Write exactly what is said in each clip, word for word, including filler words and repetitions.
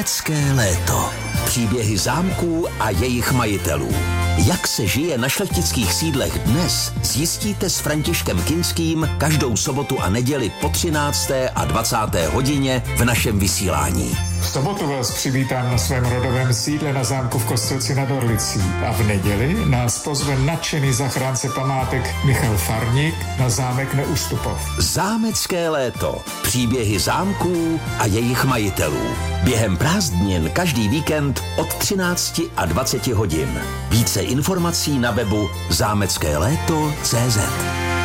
Zámecké léto. Příběhy zámků a jejich majitelů. Jak se žije na šlechtických sídlech dnes, zjistíte s Františkem Kinským každou sobotu a neděli po třinácté a dvacáté hodině v našem vysílání. V sobotu vás přivítám na svém rodovém sídle na zámku v Kostelci nad Orlicí a v neděli nás pozve nadšený zachránce památek Michal Farník na zámek Neustupov. Zámecké léto. Příběhy zámků a jejich majitelů. Během prázdnin každý víkend od třinácti a dvaceti hodin. Více informací na webu zámecké léto tečka cé zet.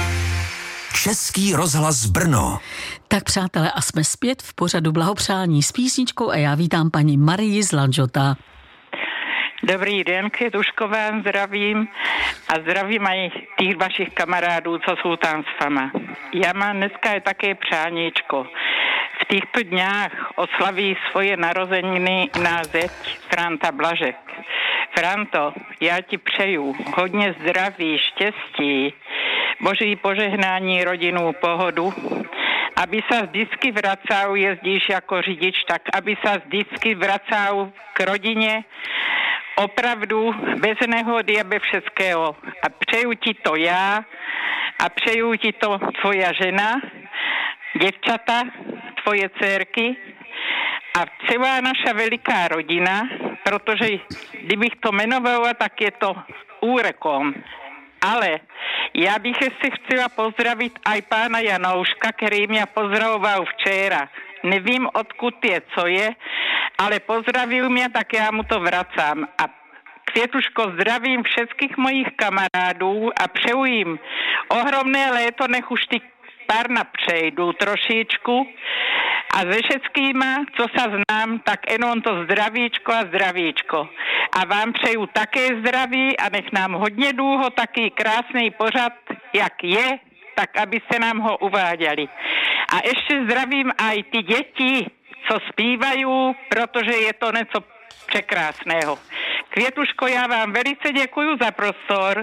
Český rozhlas Brno. Tak přátelé, a jsme zpět v pořadu Blahopřání s písničkou a já vítám paní Marii z Lanžhota. Dobrý den, Květuško, vám zdravím a zdravím i těch vašich kamarádů, co jsou tam s váma. Já mám dneska je také přáníčko. V těchto dňách oslaví svoje narozeniny na zeď Franta Blažek. Franto, já ti přeju hodně zdraví, štěstí, boží požehnání, rodinu, pohodu, aby se vždycky vracal, jezdíš jako řidič, tak aby se vždycky vracal k rodině, opravdu bez nehody a bez všetkého. A přeju ti to já a přeju ti to tvoja žena, děvčata, tvoje dcerky a celá naša veliká rodina, protože kdybych to jmenovala, tak je to úrekom. Ale já bych ještě chtěla pozdravit aj pána Janouška, který mě pozdravoval včera. Nevím, odkud je, co je, ale pozdravil mě, tak já mu to vracám. A Květuško, zdravím všetkých mojich kamarádů a přeju jim ohromné léto, nech už ty párna přejdu trošičku. A se všetkýma, co se znám, tak jenom to zdravíčko a zdravíčko. A vám přeju také zdraví a nech nám hodně dlouho taky krásný pořad, jak je, tak abyste nám ho uváděli. A ještě zdravím aj ty děti, co zpívají, protože je to něco překrásného. Květuško, já vám velice děkuju za prostor.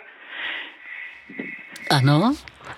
Ano.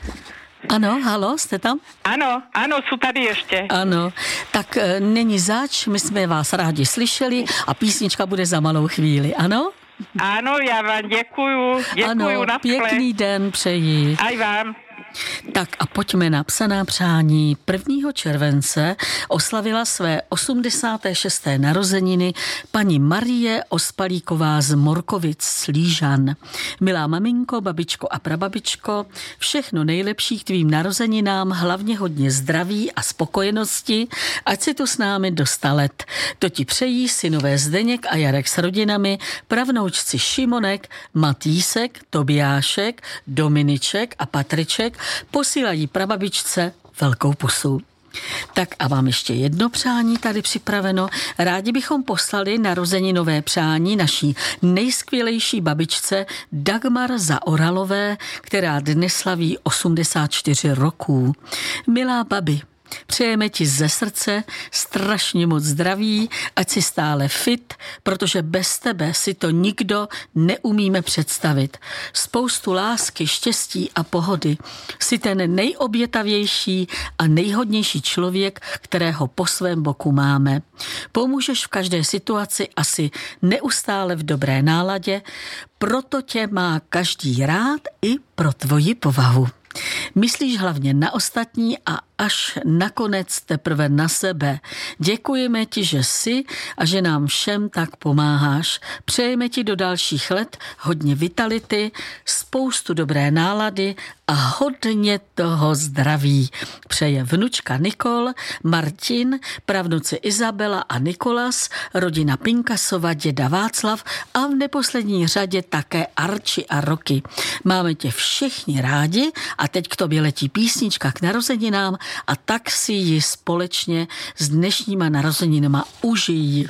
Ano, halo, jste tam? Ano, ano, jsou tady ještě. Ano, tak e, není zač, my jsme vás rádi slyšeli a písnička bude za malou chvíli, ano? Ano, já vám děkuju, děkuju, ano, na pěkný den přeji. Aj vám. Tak a pojďme na psaná přání. prvního července oslavila své osmdesáté šesté narozeniny paní Marie Ospalíková z Morkovic Slížan. Milá maminko, babičko a prababičko, všechno nejlepší k tvým narozeninám, hlavně hodně zdraví a spokojenosti, ať si tu s námi do sta let. To ti přejí synové Zdeněk a Jarek s rodinami, pravnoučci Šimonek, Matýsek, Tobiášek, Dominiček a Patriček, posílají prababičce velkou pusu. Tak a mám ještě jedno přání tady připraveno. Rádi bychom poslali narozeninové přání naší nejskvělejší babičce Dagmar Zaoralové, která dnes slaví osmdesát čtyři roků. Milá babi, přejeme ti ze srdce strašně moc zdraví, ať si stále fit, protože bez tebe si to nikdo neumíme představit. Spoustu lásky, štěstí a pohody. Jsi ten nejobětavější a nejhodnější člověk, kterého po svém boku máme. Pomůžeš v každé situaci asi neustále v dobré náladě, proto tě má každý rád i pro tvoji povahu. Myslíš hlavně na ostatní a až nakonec teprve na sebe. Děkujeme ti, že jsi a že nám všem tak pomáháš. Přejeme ti do dalších let hodně vitality, spoustu dobré nálady a hodně toho zdraví. Přeje vnučka Nikol, Martin, pravnuci Izabela a Nikolas, rodina Pinkasova, děda Václav a v neposlední řadě také Arči a Roky. Máme tě všichni rádi a teď k tobě letí písnička k narozeninám a tak si ji společně s dnešníma narozeninama užijí.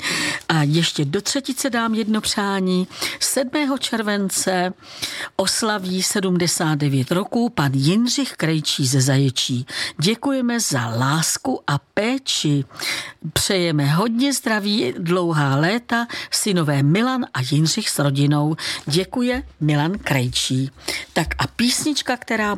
A ještě do třetice dám jedno přání. sedmého července oslaví sedmdesát devět roků pan Jindřich Krejčí ze Zaječí. Děkujeme za lásku a péči. Přejeme hodně zdraví, dlouhá léta, synové Milan a Jindřich s rodinou. Děkuje Milan Krejčí. Tak a písnička, která